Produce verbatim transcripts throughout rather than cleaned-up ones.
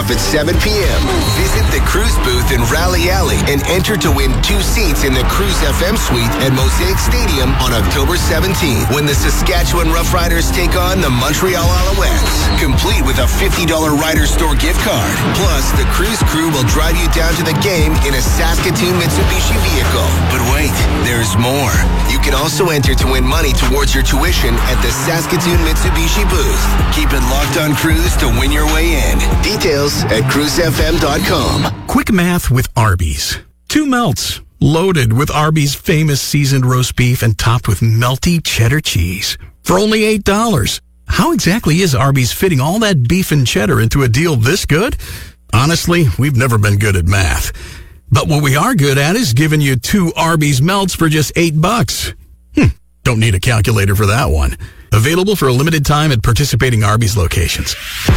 kickoff at seven p.m. Visit the Cruise booth in Rally Alley and enter to win two seats in the Cruise F M suite at Mosaic Stadium on October seventeenth when the Saskatchewan Roughriders take on the Montreal Alouettes, complete with a fifty dollars Ryder Store gift card. Plus, the Cruise crew will drive you down to the game in a Saskatoon Mitsubishi vehicle. But wait, there's more. You can also enter to win money towards your tuition at the Saskatoon Mitsubishi booth. Keep it locked on Cruise to win your way in. Details at cruise f m dot com. Quick math with Arby's. Two melts, loaded with Arby's famous seasoned roast beef and topped with melty cheddar cheese for only eight dollars. How exactly is Arby's fitting all that beef and cheddar into a deal this good? Honestly, we've never been good at math. But what we are good at is giving you two Arby's melts for just eight bucks. Hm, don't need a calculator for that one. Available for a limited time at participating Arby's locations.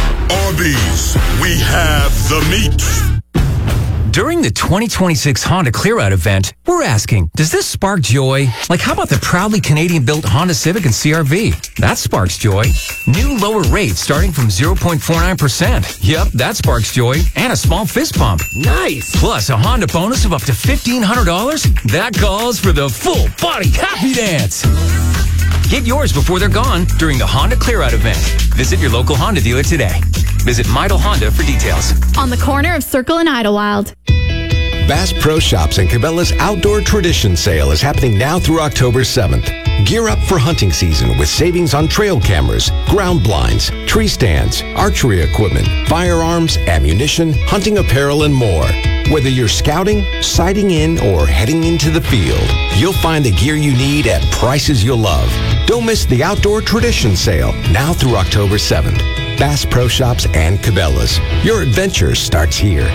Arby's, we have the meat. During the twenty twenty-six Honda Clear-Out event, we're asking, does this spark joy? Like, how about the proudly Canadian-built Honda Civic and C R V? That sparks joy. New lower rates starting from zero point four nine percent. Yep, that sparks joy. And a small fist pump. Nice. Plus a Honda bonus of up to fifteen hundred dollars. That calls for the full-body happy dance. Get yours before they're gone during the Honda Clear-Out event. Visit your local Honda dealer today. Visit Midel Honda for details. On the corner of Circle and Idlewild. Bass Pro Shops and Cabela's Outdoor Tradition Sale is happening now through October seventh. Gear up for hunting season with savings on trail cameras, ground blinds, tree stands, archery equipment, firearms, ammunition, hunting apparel, and more. Whether you're scouting, sighting in, or heading into the field, you'll find the gear you need at prices you'll love. Don't miss the Outdoor Tradition Sale now through October seventh. Bass Pro Shops and Cabela's. Your adventure starts here.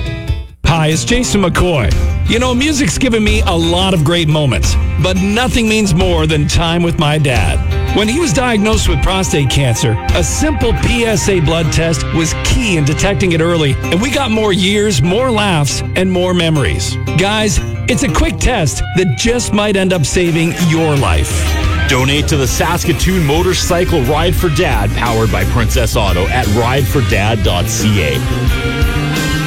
Hi, it's Jason McCoy. You know, music's given me a lot of great moments, but nothing means more than time with my dad. When he was diagnosed with prostate cancer, a simple P S A blood test was key in detecting it early, and we got more years, more laughs, and more memories. Guys, it's a quick test that just might end up saving your life. Donate to the Saskatoon Motorcycle Ride for Dad, powered by Princess Auto at ride for dad dot c a.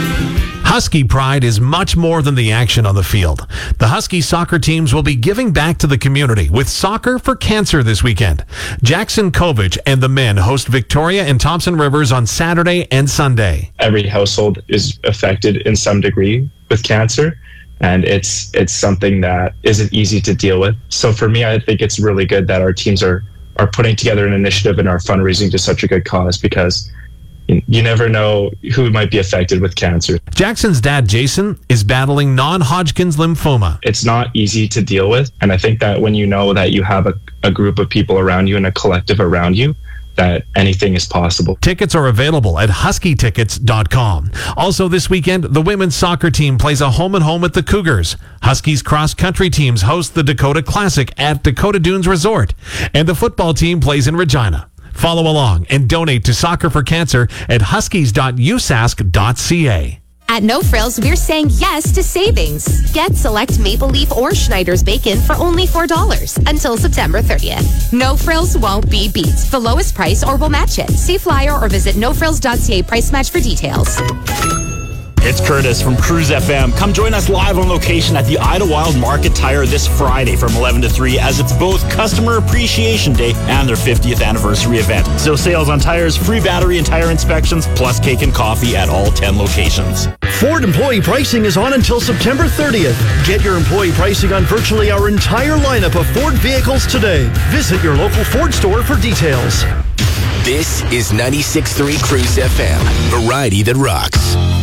Husky Pride is much more than the action on the field. The Husky soccer teams will be giving back to the community with Soccer for Cancer this weekend. Jackson Kovich and the men host Victoria and Thompson Rivers on Saturday and Sunday. Every household is affected in some degree with cancer, and it's it's something that isn't easy to deal with. So for me, I think it's really good that our teams are are putting together an initiative and are fundraising to such a good cause, because you never know who might be affected with cancer. Jackson's dad, Jason, is battling non-Hodgkin's lymphoma. It's not easy to deal with. And I think that when you know that you have a, a group of people around you and a collective around you, that anything is possible. Tickets are available at husky tickets dot com. Also this weekend, the women's soccer team plays a home-and-home at the Cougars. Huskies cross-country teams host the Dakota Classic at Dakota Dunes Resort. And the football team plays in Regina. Follow along and donate to Soccer for Cancer at huskies dot u s a s c dot c a. At No Frills, we're saying yes to savings. Get select Maple Leaf or Schneider's bacon for only four dollars until September thirtieth. No Frills won't be beat. The lowest price or we'll match it. See flyer or visit no frills dot c a price match for details. It's Curtis from Cruise F M. Come join us live on location at the Idlewild Market Tire this Friday from eleven to three, as it's both Customer Appreciation Day and their fiftieth anniversary event. So sales on tires, free battery and tire inspections, plus cake and coffee at all ten locations. Ford employee pricing is on until September thirtieth. Get your employee pricing on virtually our entire lineup of Ford vehicles today. Visit your local Ford store for details. This is ninety-six point three Cruise F M, variety that rocks.